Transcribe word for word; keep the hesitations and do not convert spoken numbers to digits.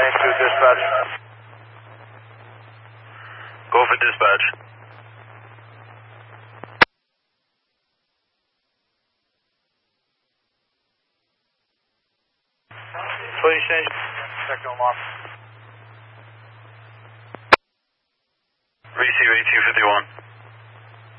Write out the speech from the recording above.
to dispatch. Go for dispatch. Please change. Second lock. Receive eighteen fifty-one.